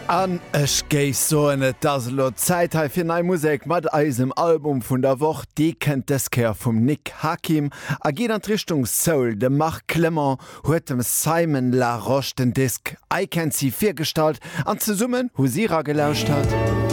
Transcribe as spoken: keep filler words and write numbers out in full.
An ech geich so net daslo Zeit ha fir nei Musik mat eisem Album vun der Woch, die kennt es Ker vum Nick Hakim, a geht an Richtung Soul, de Marc Clement huet dem Simon La Roche den Disk I Can See firstalt an ze summen, hu Sira gelauscht hat.